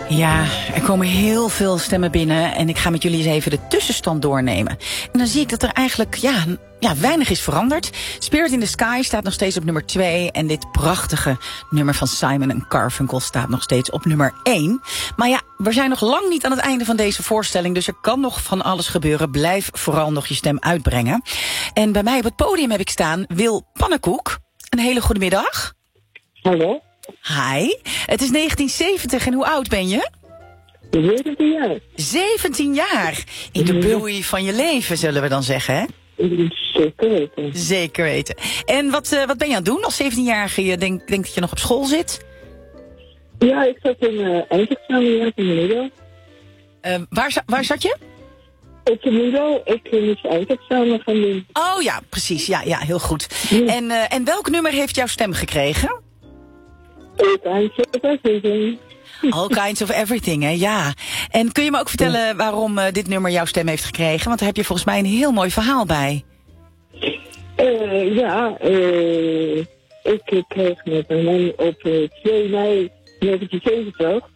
Ja, er komen heel veel stemmen binnen en ik ga met jullie eens even de tussenstand doornemen. En dan zie ik dat er eigenlijk weinig is veranderd. Spirit in the Sky staat nog steeds op nummer 2 en dit prachtige nummer van Simon & Garfunkel staat nog steeds op nummer 1. Maar ja, we zijn nog lang niet aan het einde van deze voorstelling, dus er kan nog van alles gebeuren. Blijf vooral nog je stem uitbrengen. En bij mij op het podium heb ik staan Wil Pannenkoek. Een hele goede middag. Hallo? Hi, het is 1970 en hoe oud ben je? 17 jaar. 17 jaar. In de bloei van je leven, zullen we dan zeggen, hè? Zeker weten. Zeker weten. En wat ben je aan het doen als 17-jarige? Je denkt dat je nog op school zit? Ja, ik zat in eindexamen in de Mudo. Waar zat je? Op de Mudo. Ik moest eindexamen gaan doen. Oh ja, precies. Ja, heel goed. En welk nummer heeft jouw stem gekregen? All Kinds of Everything. All Kinds of Everything, hè? Ja. En kun je me ook vertellen waarom dit nummer jouw stem heeft gekregen? Want daar heb je volgens mij een heel mooi verhaal bij. Ik kreeg met mijn man op 2 mei 1970